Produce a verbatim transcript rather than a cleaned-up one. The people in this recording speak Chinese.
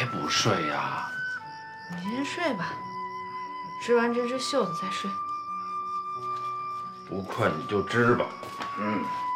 还不睡呀？ 你先睡吧，织完这只袖子再睡。 不困你就织吧。嗯。